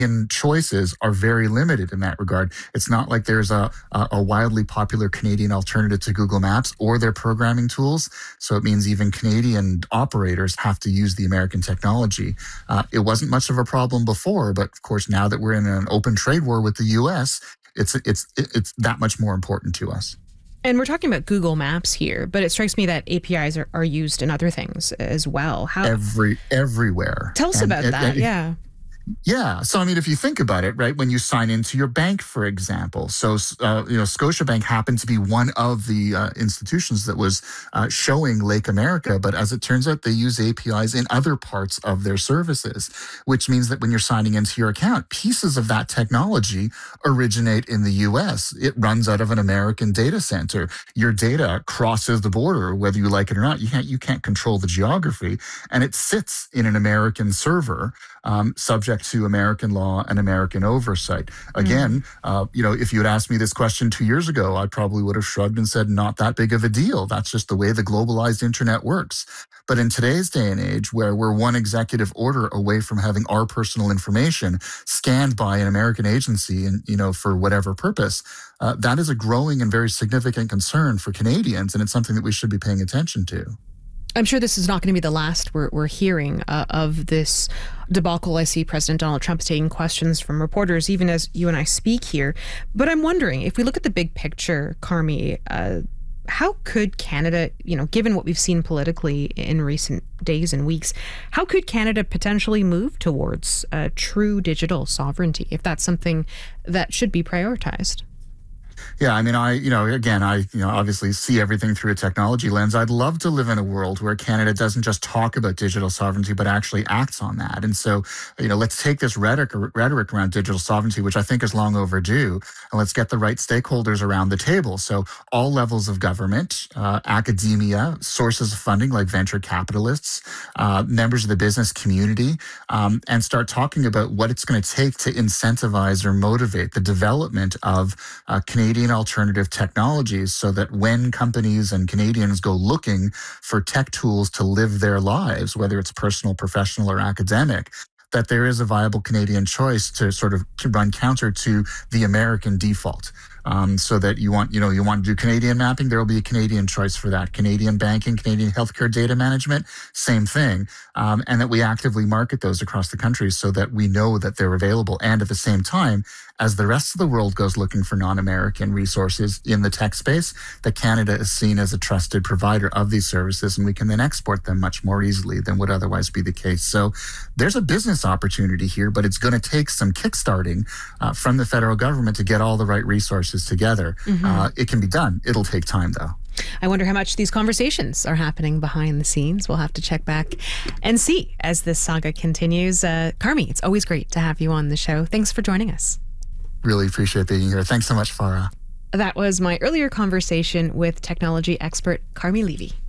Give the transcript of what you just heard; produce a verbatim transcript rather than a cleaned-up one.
choices are very limited in that regard. It's not like there's a, a, a wildly popular Canadian alternative to Google Maps or their programming tools. So it means even Canadian operators have to use the American technology. Uh, it wasn't much of a problem before, but of course, now that we're in an open trade war with the U S, it's it's it's that much more important to us. And we're talking about Google Maps here, but it strikes me that A P Is are, are used in other things as well. How Every everywhere. Tell us and, about and, that. and, yeah. Yeah. So, I mean, if you think about it, right, when you sign into your bank, for example, so, uh, you know, Scotiabank happened to be one of the uh, institutions that was uh, showing Lake America. But as it turns out, they use A P Is in other parts of their services, which means that when you're signing into your account, pieces of that technology originate in the U S. It runs out of an American data center. Your data crosses the border, whether you like it or not. You can't, you can't control the geography. And it sits in an American server, um, subject to American law and American oversight. Again, mm. uh, you know, if you had asked me this question two years ago, I probably would have shrugged and said, not that big of a deal. That's just the way the globalized internet works. But in today's day and age, where we're one executive order away from having our personal information scanned by an American agency and, you know, for whatever purpose, uh, that is a growing and very significant concern for Canadians. And it's something that we should be paying attention to. I'm sure this is not going to be the last we're, we're hearing uh, of this debacle. I see President Donald Trump taking questions from reporters, even as you and I speak here. But I'm wondering, if we look at the big picture, Carmi, uh, how could Canada, you know, given what we've seen politically in recent days and weeks, how could Canada potentially move towards uh, true digital sovereignty, if that's something that should be prioritized? Yeah, I mean, I, you know, again, I, you know, obviously see everything through a technology lens. I'd love to live in a world where Canada doesn't just talk about digital sovereignty, but actually acts on that. And so, you know, let's take this rhetoric, rhetoric around digital sovereignty, which I think is long overdue, and let's get the right stakeholders around the table. So all levels of government, uh, academia, sources of funding like venture capitalists, uh, members of the business community, um, and start talking about what it's going to take to incentivize or motivate the development of uh, Canadian Canadian alternative technologies, so that when companies and Canadians go looking for tech tools to live their lives, whether it's personal, professional, or academic, that there is a viable Canadian choice to sort of to run counter to the American default. Um, so that you want, you know, you want to do Canadian mapping, there will be a Canadian choice for that. Canadian banking, Canadian healthcare data management, same thing. Um, and that we actively market those across the country so that we know that they're available. And at the same time, as the rest of the world goes looking for non-American resources in the tech space, that Canada is seen as a trusted provider of these services, and we can then export them much more easily than would otherwise be the case. So there's a business opportunity here, but it's going to take some kickstarting uh, from the federal government to get all the right resources together. Mm-hmm. Uh, it can be done. It'll take time, though. I wonder how much these conversations are happening behind the scenes. We'll have to check back and see as this saga continues. Uh, Carmi, it's always great to have you on the show. Thanks for joining us. Really appreciate being here. Thanks so much, Farah. That was my earlier conversation with technology expert Carmi Levy.